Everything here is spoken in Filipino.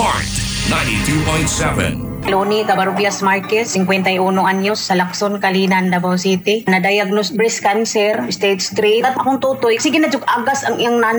Heart 92.7. Loni Cabarubias Marquez, 51 anyos, sa Lacson, Kalinan, Davao City. Na-diagnose breast cancer, stage 3. At akong tutoy, sige na, agas ang iyang